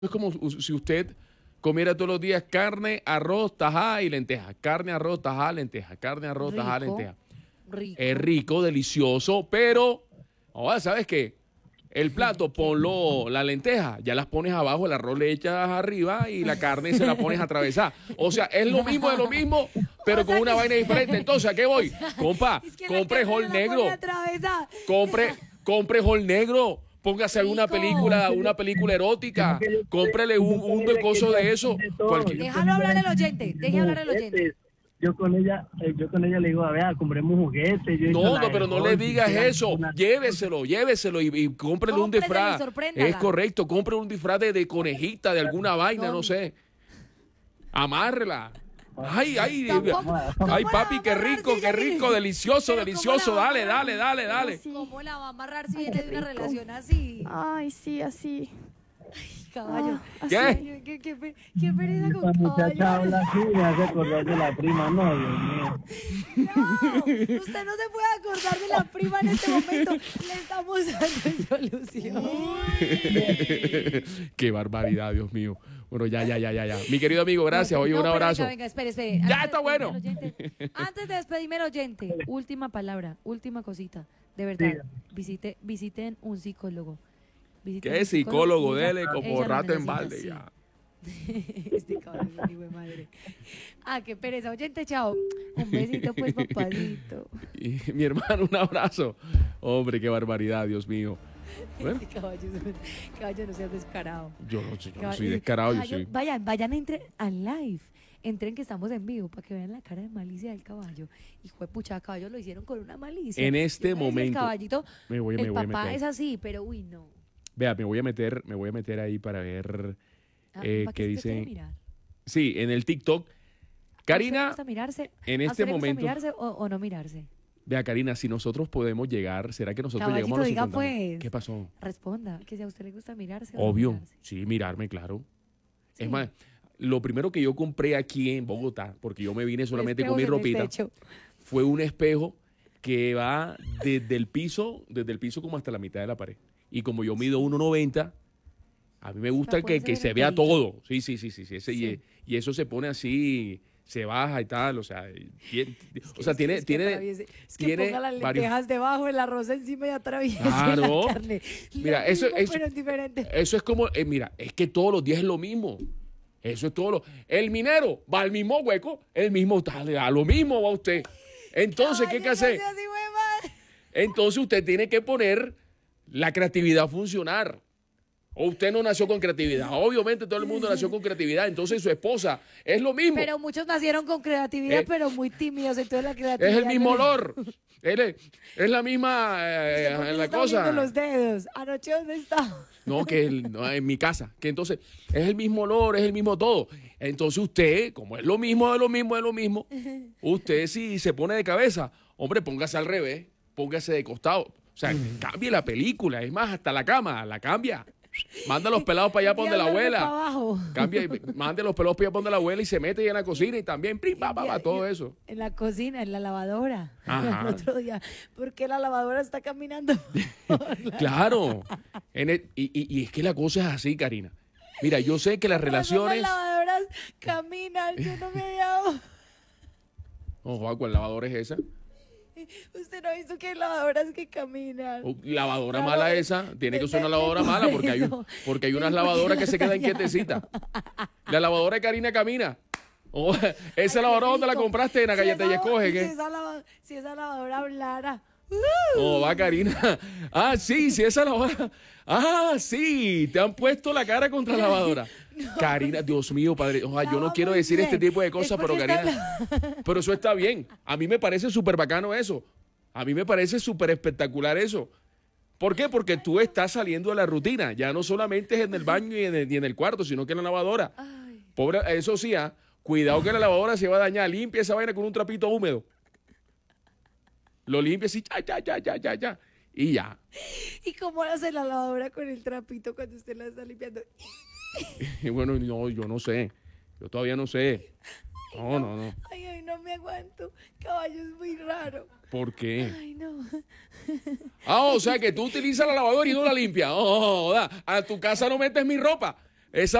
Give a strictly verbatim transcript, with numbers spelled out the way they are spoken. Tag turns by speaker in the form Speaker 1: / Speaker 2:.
Speaker 1: Es como si usted comiera todos los días carne, arroz, tajada y lenteja. Carne, arroz, tajada, lenteja. Carne, arroz, tajada,
Speaker 2: Rico,
Speaker 1: lenteja.
Speaker 2: rico.
Speaker 1: Es rico, delicioso, pero ahora, ¿sabes qué? El plato, ponlo, la lenteja, ya las pones abajo, el arroz le echas arriba y la carne se la pones atravesada. O sea, es lo mismo de lo mismo, pero
Speaker 2: O
Speaker 1: con
Speaker 2: sea
Speaker 1: una
Speaker 2: que-
Speaker 1: vaina diferente. Entonces, ¿a qué voy? Compa,
Speaker 2: Es que la
Speaker 1: compre
Speaker 2: carne
Speaker 1: hol
Speaker 2: no la
Speaker 1: negro.
Speaker 2: pone atravesada.
Speaker 1: Compre, compre hol negro. Póngase alguna
Speaker 2: Rico.
Speaker 1: película, una película erótica. Cómprele un, un de coso de eso. Cualquier-
Speaker 2: Déjalo hablar el oyente, deje hablar el oyente.
Speaker 3: Yo con ella, eh, yo con ella le digo, a ver, compremos juguetes. Yo he hecho
Speaker 1: No,
Speaker 3: la
Speaker 1: no,
Speaker 3: de
Speaker 1: pero no
Speaker 3: Hulk,
Speaker 1: le digas
Speaker 3: quisiera
Speaker 1: eso.
Speaker 3: una-
Speaker 1: Lléveselo, lléveselo y, y cómprele un
Speaker 2: Cómpreselo y
Speaker 1: disfraz.
Speaker 2: sorpréndala.
Speaker 1: Es correcto, compre un disfraz de, de conejita, de alguna vaina, no
Speaker 2: ¿Dónde?
Speaker 1: sé. Amárrela. Ay, ay,
Speaker 2: Tampoco-
Speaker 1: ay,
Speaker 2: ¿cómo
Speaker 1: papi,
Speaker 2: la
Speaker 1: qué
Speaker 2: va a amarrar
Speaker 1: rico,
Speaker 2: si
Speaker 1: qué
Speaker 2: ella
Speaker 1: rico,
Speaker 2: tiene-
Speaker 1: delicioso,
Speaker 2: Pero ¿cómo
Speaker 1: delicioso.
Speaker 2: la va a
Speaker 1: Dale, dale,
Speaker 2: amarrar?
Speaker 1: dale, dale.
Speaker 4: Sí.
Speaker 2: ¿Cómo la va a amarrar si viene de una relación así?
Speaker 4: Ay, sí, así.
Speaker 2: Caballo.
Speaker 4: Ah,
Speaker 1: ¿Qué?
Speaker 4: así.
Speaker 2: Ay, ¿Qué, qué, pe- qué pereza
Speaker 3: Esta
Speaker 2: con
Speaker 3: muchacha
Speaker 2: caballo.
Speaker 3: habla así, me hace acordar de la prima, no, Dios mío.
Speaker 2: No, usted no se puede acordar de la prima en este momento. Le estamos dando solución.
Speaker 1: Qué barbaridad, Dios mío. Bueno, ya, ya, ya, ya, ya. Mi querido amigo, gracias. Oye,
Speaker 2: No,
Speaker 1: un
Speaker 2: pero
Speaker 1: abrazo.
Speaker 2: Venga, venga, espere, espere.
Speaker 1: Ya
Speaker 2: Antes de
Speaker 1: está
Speaker 2: despedirme
Speaker 1: bueno.
Speaker 2: al oyente- antes de despedirme al oyente, última palabra, última cosita. De verdad,
Speaker 3: Diga.
Speaker 2: visite, visiten un psicólogo. Visiten
Speaker 1: ¿Qué
Speaker 2: un
Speaker 1: psicólogo?
Speaker 2: y ella-
Speaker 1: Dele
Speaker 2: ella
Speaker 1: como
Speaker 2: lo
Speaker 1: rata en
Speaker 2: necesita,
Speaker 1: balde
Speaker 2: sí.
Speaker 1: ya.
Speaker 2: Este cabrón es un hijo de madre. Ah, qué pereza. Oyente, chao. Un besito, pues, papadito.
Speaker 1: Y mi hermano, un abrazo. Hombre, qué barbaridad, Dios mío. Bueno,
Speaker 2: Este caballo, caballo, no seas descarado.
Speaker 1: yo no, yo no
Speaker 2: Caballo-
Speaker 1: soy descarado, yo
Speaker 2: caballo,
Speaker 1: soy...
Speaker 2: Vayan, vayan, entren al live. Entren que estamos en vivo para que vean la cara de malicia del caballo. Hijo de pucha, caballo lo hicieron con una malicia.
Speaker 1: En este
Speaker 2: Yo me decía,
Speaker 1: momento,
Speaker 2: El caballito,
Speaker 1: me voy, me
Speaker 2: el
Speaker 1: voy a
Speaker 2: papá
Speaker 1: meter.
Speaker 2: es así, pero uy, no.
Speaker 1: Vea, me voy a meter, me voy a meter ahí para ver
Speaker 2: Ah,
Speaker 1: eh,
Speaker 2: ¿para
Speaker 1: qué
Speaker 2: qué se puede
Speaker 1: dicen.
Speaker 2: mirar?
Speaker 1: Sí, en el TikTok.
Speaker 2: ¿A usted le
Speaker 1: Karina,
Speaker 2: gusta mirarse?
Speaker 1: en
Speaker 2: ¿A
Speaker 1: este
Speaker 2: usted le gusta
Speaker 1: momento-
Speaker 2: mirarse o, o no mirarse?
Speaker 1: vea, Karina, si nosotros podemos llegar, ¿será que nosotros
Speaker 2: Caballito,
Speaker 1: llegamos a los
Speaker 2: diga,
Speaker 1: cincuenta mil?
Speaker 2: pues.
Speaker 1: ¿Qué pasó?
Speaker 2: Responda, que si a usted le gusta mirarse o no
Speaker 1: Obvio,
Speaker 2: mirarse.
Speaker 1: sí, mirarme, claro.
Speaker 2: Sí.
Speaker 1: Es más, lo primero que yo compré aquí en Bogotá, porque yo me vine solamente con mi
Speaker 2: Espejos en el
Speaker 1: ropita,
Speaker 2: techo.
Speaker 1: fue un espejo que va desde el piso, desde el piso como hasta la mitad de la pared. Y como yo mido uno noventa, a mí me gusta
Speaker 2: Para
Speaker 1: que,
Speaker 2: poderse
Speaker 1: que
Speaker 2: ver
Speaker 1: se
Speaker 2: el
Speaker 1: vea
Speaker 2: pelito.
Speaker 1: todo. Sí, sí, sí, sí. sí, ese-
Speaker 2: Sí.
Speaker 1: Y, y eso se pone así, se baja y tal. O sea, tiene,
Speaker 2: Es que-
Speaker 1: o sea,
Speaker 2: es que-
Speaker 1: tiene,
Speaker 2: es que
Speaker 1: tiene,
Speaker 2: atraviese- es que
Speaker 1: tiene
Speaker 2: ponga las
Speaker 1: varios-
Speaker 2: lentejas debajo, el arroz encima y atraviese
Speaker 1: Claro.
Speaker 2: la carne.
Speaker 1: Mira,
Speaker 2: Lo
Speaker 1: eso-
Speaker 2: mismo,
Speaker 1: eso-
Speaker 2: pero es diferente.
Speaker 1: Eso es como, eh, mira, es que todos los días es lo mismo. Eso es todo lo. El minero va al mismo hueco, el mismo, dale, a lo mismo va usted. Entonces, ¿qué hay que
Speaker 2: Caballo,
Speaker 1: hacer?
Speaker 2: no sea así, hueva.
Speaker 1: Entonces usted tiene que poner la creatividad a funcionar. O usted no nació con creatividad. Obviamente todo el mundo nació con creatividad. Entonces su esposa es lo mismo.
Speaker 2: Pero muchos nacieron con creatividad,
Speaker 1: Eh,
Speaker 2: pero muy tímidos. Entonces la creatividad.
Speaker 1: es el mismo
Speaker 2: no-
Speaker 1: olor. Es, le- es la misma eh,
Speaker 2: ¿Por qué
Speaker 1: la
Speaker 2: está
Speaker 1: cosa.
Speaker 2: oliendo los dedos? Anoche, ¿dónde está?
Speaker 1: No, que el- no, en mi casa. Que entonces es el mismo olor, es el mismo todo. Entonces usted, como es lo mismo de lo mismo de lo mismo, usted si se pone de cabeza, hombre, póngase al revés, póngase de costado. O sea, cambie la película. Es más, hasta la cama, la cambia. Manda a los pelados para allá, para donde la
Speaker 2: Diablo,
Speaker 1: abuela.
Speaker 2: para abajo.
Speaker 1: Cambia, y mande los pelos para allá, para donde la abuela y se mete ahí en la cocina y también, prim, pa, pa, pa, todo eso.
Speaker 2: En la cocina, en la lavadora.
Speaker 1: Ajá.
Speaker 2: El otro día. ¿Por qué la lavadora está caminando?
Speaker 1: Claro. En el- y, y- y es que la cosa es así, Karina. Mira, yo sé que las relaciones.
Speaker 2: Las lavadoras caminan. Yo no me había dado.
Speaker 1: No, joder, ¿cuál lavadora es esa?
Speaker 2: Usted no ha visto que hay lavadoras que caminan.
Speaker 1: Oh, lavadora
Speaker 2: Lavadora-
Speaker 1: mala esa, tiene que
Speaker 2: de-
Speaker 1: ser una
Speaker 2: de-
Speaker 1: lavadora
Speaker 2: de-
Speaker 1: mala porque hay, un-
Speaker 2: eso.
Speaker 1: porque hay
Speaker 2: Sí,
Speaker 1: unas
Speaker 2: porque
Speaker 1: lavadoras que
Speaker 2: la
Speaker 1: se quedan
Speaker 2: dañaron.
Speaker 1: quietecitas. La lavadora de Karina camina. Oh, esa
Speaker 2: Ay, qué
Speaker 1: lavadora donde la
Speaker 2: rico.
Speaker 1: compraste en la
Speaker 2: Si
Speaker 1: galleta y
Speaker 2: esa-
Speaker 1: escoge,
Speaker 2: si
Speaker 1: ¿qué?
Speaker 2: esa lava- Si esa lavadora hablara.
Speaker 1: No, va Karina. Ah, sí, sí, esa lavadora. Ah, sí, te han puesto la cara contra la lavadora. Karina, Dios mío, padre. Ojalá, yo no
Speaker 2: Lava
Speaker 1: quiero
Speaker 2: muy
Speaker 1: decir este
Speaker 2: bien.
Speaker 1: tipo de
Speaker 2: Es
Speaker 1: cosas, pero
Speaker 2: porque está
Speaker 1: Karina. Pero eso está bien. A mí me parece súper bacano eso. A mí me parece súper espectacular eso. ¿Por qué? Porque tú estás saliendo de la rutina. Ya no solamente es en el baño y en el, y en el cuarto, sino que en la lavadora.
Speaker 2: Ay.
Speaker 1: Pobre, eso sí, ah, cuidado que la lavadora se va a dañar. Limpia esa vaina con un trapito húmedo. Lo limpia así, ya, ya, ya, ya, ya, ya. Y ya.
Speaker 2: ¿Y cómo hace la lavadora con el trapito cuando usted la está limpiando?
Speaker 1: Y bueno, no, yo no sé. Yo todavía no sé. No, no, no.
Speaker 2: Ay, ay, no me aguanto. Caballo es muy raro.
Speaker 1: ¿Por qué?
Speaker 2: Ay, no.
Speaker 1: Ah, o sea que tú utilizas la lavadora y no la limpias. Oh, joda. A tu casa no metes mi ropa. Esa